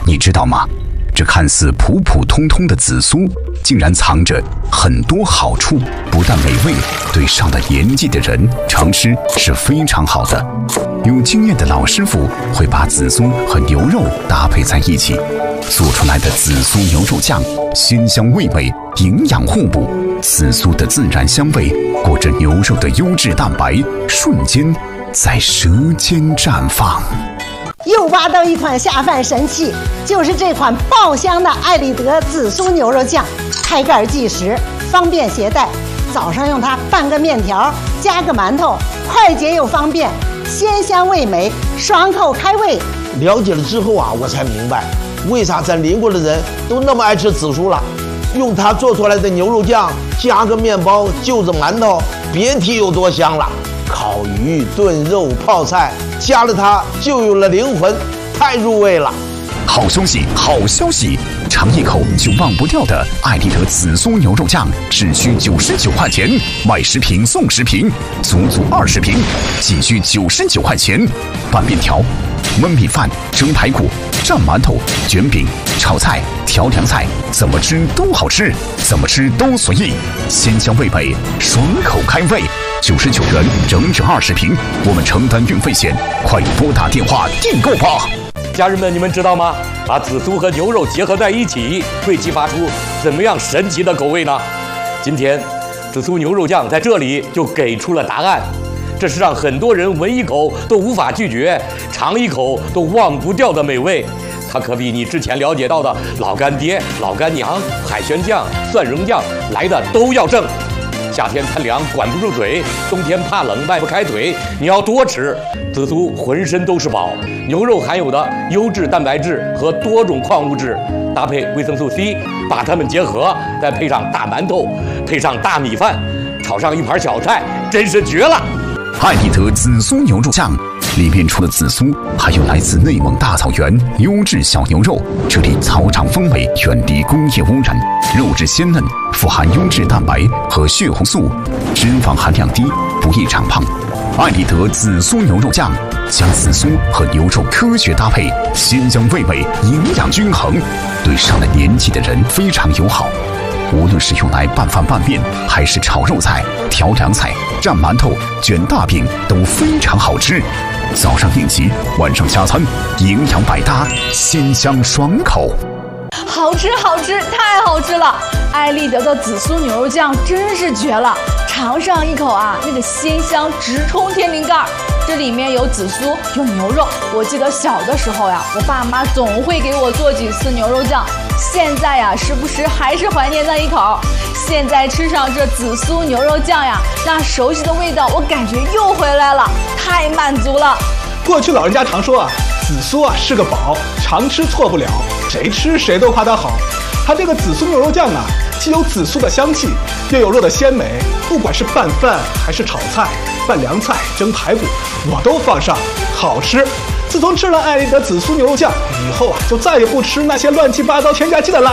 你知道吗？这看似普普通通的紫苏，竟然藏着很多好处。不但美味，对上了年纪的人常吃是非常好的。有经验的老师傅会把紫苏和牛肉搭配在一起，做出来的紫苏牛肉酱鲜香味美，营养互补。紫苏的自然香味裹着牛肉的优质蛋白，瞬间在舌尖绽放。 又挖到一款下饭神器，就是这款爆香的艾丽德紫苏牛肉酱，开盖即食，方便携带。早上用它拌个面条，加个馒头，快捷又方便，鲜香味美，爽口开胃。 了解了之后啊，我才明白为啥咱邻国的人都那么爱吃紫苏了。用它做出来的牛肉酱，加个面包，就着馒头，别提有多香了。烤鱼、炖肉、泡菜，加了它就有了灵魂，太入味了。 好消息，好消息！尝一口就忘不掉的艾丽德紫苏牛肉酱，只需99块钱，买10瓶送10瓶，足足20瓶，仅需99块钱。拌面条、焖米饭、蒸排骨、蘸馒头、卷饼、炒菜、调凉菜，怎么吃都好吃，怎么吃都随意，鲜香味美，爽口开胃。99元整整20瓶，我们承担运费险，快拨打电话订购吧！ 家人们，你们知道吗？把紫苏和牛肉结合在一起，会激发出怎么样神奇的口味呢？今天，紫苏牛肉酱在这里就给出了答案。这是让很多人闻一口都无法拒绝，尝一口都忘不掉的美味。它可比你之前了解到的老干爹、老干娘、海鲜酱、蒜蓉酱来的都要正。夏天贪凉管不住嘴，冬天怕冷迈不开腿，你要多吃。紫苏浑身都是宝，牛肉含有的优质蛋白质和多种矿物质，搭配维生素 C， 把它们结合，再配上大馒头，配上大米饭，炒上一盘小菜，真是绝了！ 艾丽德紫苏牛肉酱里面除了紫苏，还有来自内蒙大草原优质小牛肉，这里草场风味，远离工业污染，肉质鲜嫩，富含优质蛋白和血红素，脂肪含量低，不易长胖。艾丽德紫苏牛肉酱将紫苏和牛肉科学搭配，鲜香味美，营养均衡，对上了年纪的人非常友好。无论是用来拌饭拌面，还是炒肉菜、调凉菜、蘸馒头、卷大饼，都非常好吃。早上应急，晚上加餐，营养百搭，鲜香爽口。 好吃好吃，太好吃了！艾丽德的紫苏牛肉酱真是绝了，尝上一口啊，那个鲜香直冲天灵盖。这里面有紫苏，有牛肉。我记得小的时候呀，我爸妈总会给我做几次牛肉酱。现在呀，时不时还是怀念那一口。现在吃上这紫苏牛肉酱呀，那熟悉的味道我感觉又回来了，太满足了。 过去老人家常说啊，紫苏啊是个宝，常吃错不了，谁吃谁都夸它好。它这个紫苏牛肉酱啊，既有紫苏的香气，又有肉的鲜美，不管是拌饭还是炒菜、拌凉菜、蒸排骨，我都放上，好吃。自从吃了艾丽德紫苏牛肉酱以后啊，就再也不吃那些乱七八糟添加剂的垃圾。